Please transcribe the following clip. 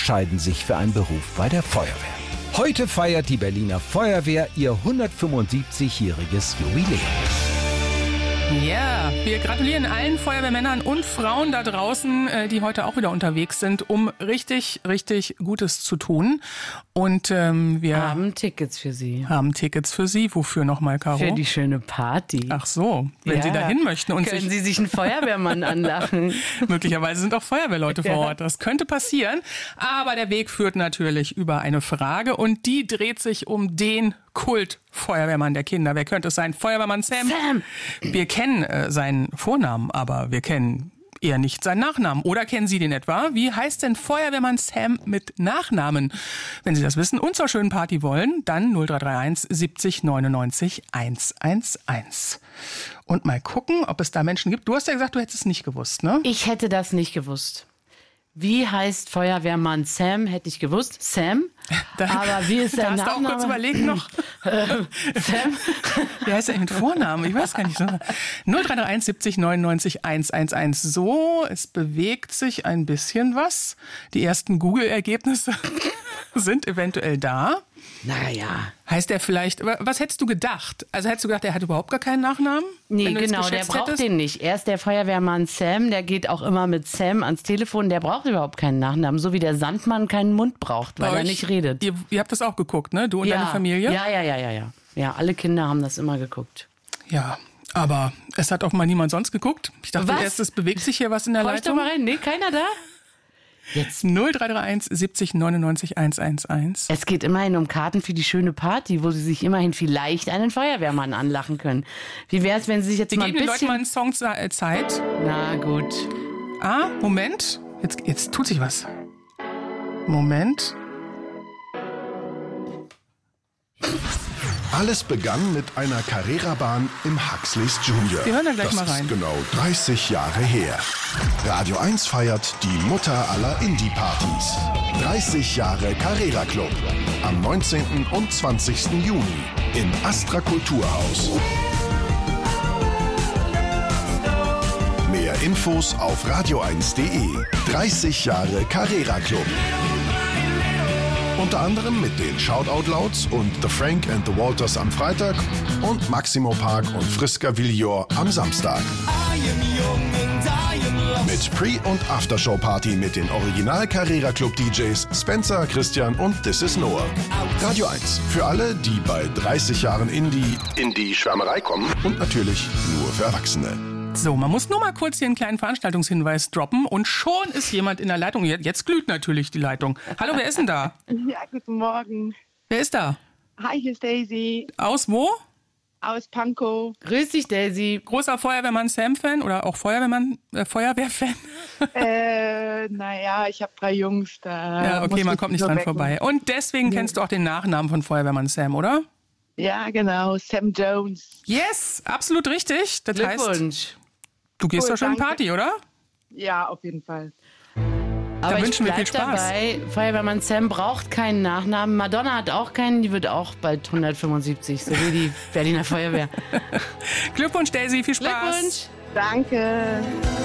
entscheiden sich für einen Beruf bei der Feuerwehr. Heute feiert die Berliner Feuerwehr ihr 175-jähriges Jubiläum. Ja, wir gratulieren allen Feuerwehrmännern und Frauen da draußen, die heute auch wieder unterwegs sind, um richtig, richtig Gutes zu tun. Und wir haben Tickets für Sie. Wofür nochmal, Caro? Für die schöne Party. Ach so, wenn Sie dahin möchten. Und können Sie sich einen Feuerwehrmann anlachen. Möglicherweise sind auch Feuerwehrleute vor Ort. Das könnte passieren. Aber der Weg führt natürlich über eine Frage und die dreht sich um den Kult-Feuerwehrmann der Kinder. Wer könnte es sein? Feuerwehrmann Sam. Wir kennen seinen Vornamen, aber wir kennen eher nicht seinen Nachnamen. Oder kennen Sie den etwa? Wie heißt denn Feuerwehrmann Sam mit Nachnamen? Wenn Sie das wissen und zur schönen Party wollen, dann 0331 70 99 111. Und mal gucken, ob es da Menschen gibt. Du hast ja gesagt, du hättest es nicht gewusst, ne? Ich hätte das nicht gewusst. Wie heißt Feuerwehrmann Sam? Hätte ich gewusst. Sam. Aber wie ist sein Nachname? Da hast du auch kurz überlegt noch. Sam? Wie heißt er eigentlich mit Vornamen? Ich weiß gar nicht. 0331 70 99 111. So, es bewegt sich ein bisschen was. Die ersten Google-Ergebnisse sind eventuell da. Naja. Heißt er vielleicht, was hättest du gedacht? Also hättest du gedacht, er hat überhaupt gar keinen Nachnamen? Nee, genau, der braucht den nicht. Er ist der Feuerwehrmann Sam, der geht auch immer mit Sam ans Telefon, der braucht überhaupt keinen Nachnamen. So wie der Sandmann keinen Mund braucht, weil er nicht redet. Ihr habt das auch geguckt, ne? Du und deine Familie? Ja. Ja, alle Kinder haben das immer geguckt. Ja, aber es hat auch mal niemand sonst geguckt. Ich dachte erst, es bewegt sich hier was in der Leitung. Doch mal rein. Nee, keiner da? Jetzt 0331 70 99 111. Es geht immerhin um Karten für die schöne Party, wo Sie sich immerhin vielleicht einen Feuerwehrmann anlachen können. Wie wäre es, wenn Sie sich jetzt mal ein bisschen... Wir geben den Leuten mal einen Song Zeit. Na gut. Moment. Jetzt tut sich was. Moment. Alles begann mit einer Carrera-Bahn im Huxleys Junior. Wir hören da gleich mal rein. Das ist genau 30 Jahre her. Radio 1 feiert die Mutter aller Indie-Partys. 30 Jahre Carrera Club. Am 19. und 20. Juni im Astra Kulturhaus. Mehr Infos auf radio1.de. 30 Jahre Carrera Club. Unter anderem mit den Shoutout-Louds und The Frank and the Walters am Freitag und Maximo Park und Friska Villor am Samstag. Mit Pre- und Aftershow-Party mit den Original-Carrera-Club-DJs Spencer, Christian und This is Noah. Radio 1. Für alle, die bei 30 Jahren in die Schwärmerei kommen und natürlich nur für Erwachsene. So, man muss nur mal kurz hier einen kleinen Veranstaltungshinweis droppen und schon ist jemand in der Leitung. Jetzt glüht natürlich die Leitung. Hallo, wer ist denn da? Ja, guten Morgen. Wer ist da? Hi, hier ist Daisy. Aus wo? Aus Pankow. Grüß dich, Daisy. Großer Feuerwehrmann Sam-Fan oder auch Feuerwehr-Fan? Naja, ich habe 3 Jungs da. Ja, okay, man kommt nicht dran vorbei. Und deswegen kennst du auch den Nachnamen von Feuerwehrmann Sam, oder? Ja, genau, Sam Jones. Yes, absolut richtig. Das Glückwunsch. heißt, du gehst doch schon in Party, oder? Ja, auf jeden Fall. Aber wünschen wir viel Spaß. Dabei, Feuerwehrmann Sam braucht keinen Nachnamen. Madonna hat auch keinen, die wird auch bald 175, so wie die Berliner Feuerwehr. Glückwunsch, Daisy, viel Spaß. Glückwunsch. Danke.